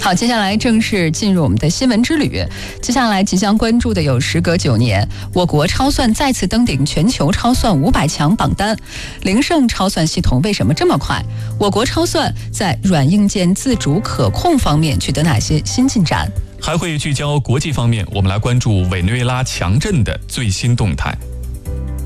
好，接下来正式进入我们的新闻之旅。接下来即将关注的有时隔9年，我国超算再次登顶全球超算500强榜单。灵盛超算系统为什么这么快？我国超算在软硬件自主可控方面取得哪些新进展？ 还会聚焦国际方面，我们来关注委内瑞拉强震的最新动态。